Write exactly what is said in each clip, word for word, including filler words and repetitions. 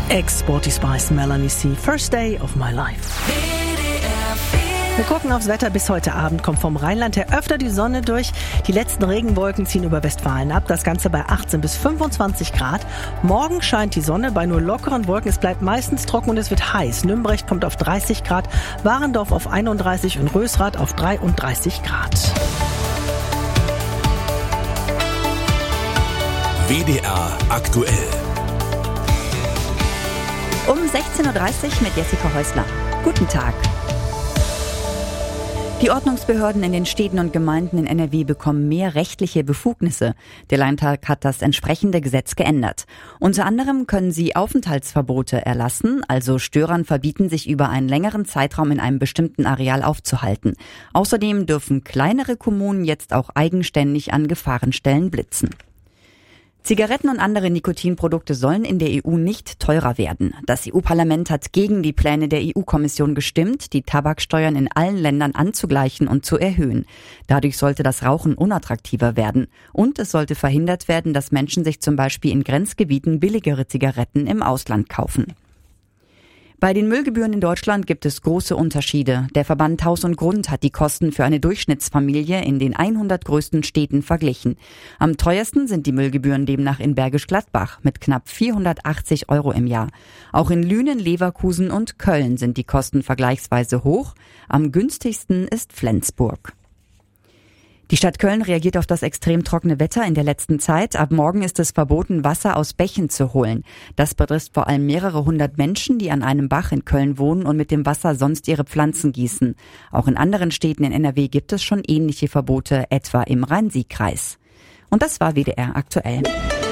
Ex-Sporty Spice Melanie C. First Day of My Life. Wir gucken aufs Wetter bis heute Abend. Kommt vom Rheinland her öfter die Sonne durch. Die letzten Regenwolken ziehen über Westfalen ab. Das Ganze bei achtzehn bis fünfundzwanzig Grad. Morgen scheint die Sonne bei nur lockeren Wolken. Es bleibt meistens trocken und es wird heiß. Nümbrecht kommt auf dreißig Grad, Warendorf auf einunddreißig und Rösrath auf dreiunddreißig Grad. W D R aktuell. Um sechzehn Uhr dreißig mit Jessica Häusler. Guten Tag. Die Ordnungsbehörden in den Städten und Gemeinden in N R W bekommen mehr rechtliche Befugnisse. Der Landtag hat das entsprechende Gesetz geändert. Unter anderem können sie Aufenthaltsverbote erlassen, also Störern verbieten, sich über einen längeren Zeitraum in einem bestimmten Areal aufzuhalten. Außerdem dürfen kleinere Kommunen jetzt auch eigenständig an Gefahrenstellen blitzen. Zigaretten und andere Nikotinprodukte sollen in der E U nicht teurer werden. Das E U-Parlament hat gegen die Pläne der E U-Kommission gestimmt, die Tabaksteuern in allen Ländern anzugleichen und zu erhöhen. Dadurch sollte das Rauchen unattraktiver werden. Und es sollte verhindert werden, dass Menschen sich zum Beispiel in Grenzgebieten billigere Zigaretten im Ausland kaufen. Bei den Müllgebühren in Deutschland gibt es große Unterschiede. Der Verband Haus und Grund hat die Kosten für eine Durchschnittsfamilie in den hundert größten Städten verglichen. Am teuersten sind die Müllgebühren demnach in Bergisch Gladbach mit knapp vierhundertachtzig Euro im Jahr. Auch in Lünen, Leverkusen und Köln sind die Kosten vergleichsweise hoch. Am günstigsten ist Flensburg. Die Stadt Köln reagiert auf das extrem trockene Wetter in der letzten Zeit. Ab morgen ist es verboten, Wasser aus Bächen zu holen. Das betrifft vor allem mehrere hundert Menschen, die an einem Bach in Köln wohnen und mit dem Wasser sonst ihre Pflanzen gießen. Auch in anderen Städten in N R W gibt es schon ähnliche Verbote, etwa im Rhein-Sieg-Kreis. Und das war W D R aktuell.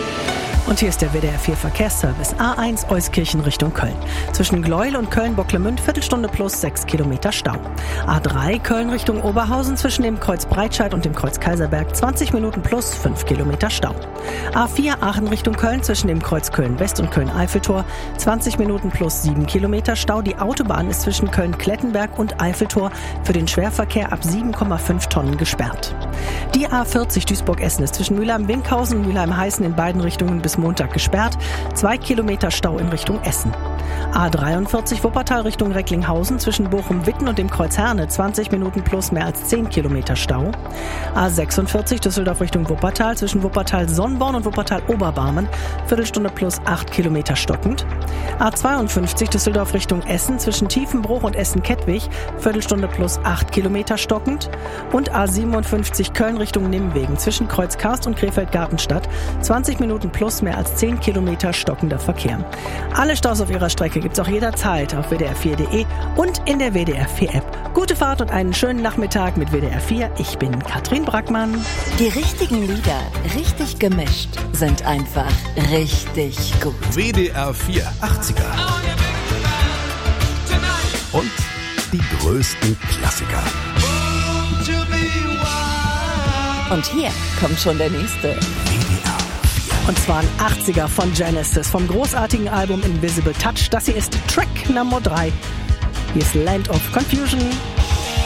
Und hier ist der W D R vier Verkehrsservice. A eins Euskirchen Richtung Köln. Zwischen Gleuel und Köln-Bocklemünd Viertelstunde plus sechs Kilometer Stau. A drei Köln Richtung Oberhausen zwischen dem Kreuz Breitscheid und dem Kreuz Kaiserberg zwanzig Minuten plus fünf Kilometer Stau. A vier Aachen Richtung Köln zwischen dem Kreuz Köln-West und Köln-Eiffeltor zwanzig Minuten plus sieben Kilometer Stau. Die Autobahn ist zwischen Köln-Klettenberg und Eiffeltor für den Schwerverkehr ab sieben Komma fünf Tonnen gesperrt. Die A vierzig Duisburg-Essen ist zwischen Mülheim-Winkhausen und Mülheim-Heißen in beiden Richtungen bis Montag gesperrt. Zwei Kilometer Stau in Richtung Essen. A dreiundvierzig Wuppertal Richtung Recklinghausen zwischen Bochum-Witten und dem Kreuz Herne zwanzig Minuten plus mehr als zehn Kilometer Stau. A sechsundvierzig Düsseldorf Richtung Wuppertal zwischen Wuppertal-Sonnborn und Wuppertal-Oberbarmen Viertelstunde plus acht Kilometer stockend. A zweiundfünfzig Düsseldorf Richtung Essen zwischen Tiefenbruch und Essen-Kettwig Viertelstunde plus acht Kilometer stockend. Und A siebenundfünfzig Köln Richtung Nimwegen zwischen Kreuz Karst und Krefeld-Gartenstadt zwanzig Minuten plus mehr als zehn Kilometer stockender Verkehr. Alle Staus auf ihrer Strecke gibt's auch jederzeit auf W D R vier Punkt de und in der W D R vier App. Gute Fahrt und einen schönen Nachmittag mit W D R vier. Ich bin Katrin Brackmann. Die richtigen Lieder, richtig gemischt, sind einfach richtig gut. W D R vier achtziger. Und die größten Klassiker. Und hier kommt schon der nächste. Und zwar ein achtziger von Genesis, vom großartigen Album Invisible Touch. Das hier ist Track Nummer drei. Hier ist Land of Confusion.